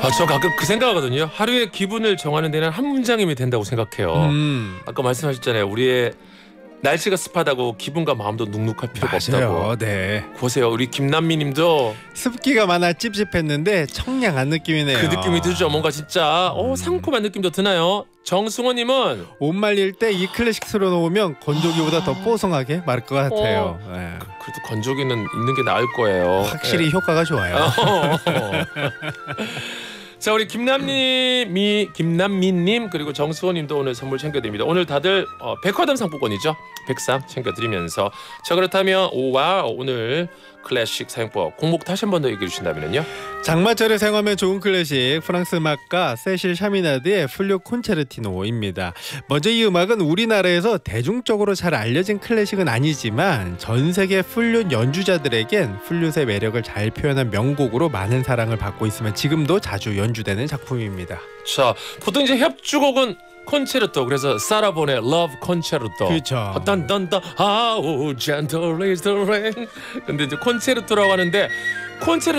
저 가끔 그 생각하거든요. 하루의 기분을 정하는 데는 한 문장이면 된다고 생각해요. 아까 말씀하셨잖아요. 우리의 날씨가 습하다고 기분과 마음도 눅눅할 필요가 없다고. 네. 보세요. 우리 김남미님도 습기가 많아 찝찝했는데 청량한 느낌이네요. 그 느낌이 들죠. 뭔가 진짜 상큼한 느낌도 드나요? 정승호님은 옷 말릴 때 이 클래식스로 놓으면 건조기보다 더 뽀송하게 마를 것 같아요. 네. 그래도 건조기는 있는 게 나을 거예요. 확실히 효과가 좋아요. 자, 우리 김남미님 그리고 정수호님도 오늘 선물 챙겨드립니다. 오늘 다들 백화점 상품권이죠. 백상 챙겨드리면서 자, 그렇다면 오늘 클래식 사용법 공목 다시 한 번 더 얘기해 주신다면요. 장마철에 사용하면 좋은 클래식 프랑스 음악가 세실 샤미나드의 플룻 콘체르티노입니다. 먼저 이 음악은 우리나라에서 대중적으로 잘 알려진 클래식은 아니지만 전 세계 플룻 연주자들에겐 플룻의 매력을 잘 표현한 명곡으로 많은 사랑을 받고 있으면 지금도 자주 연주되는 작품입니다. 자, 보통 이제 협주곡은 콘체르토, 그래서 사라본의 Love 콘체르토. 그렇죠. 딴딴딴 How gentle is the rain. 근데 이제 콘체르토라고 하는데 콘체르토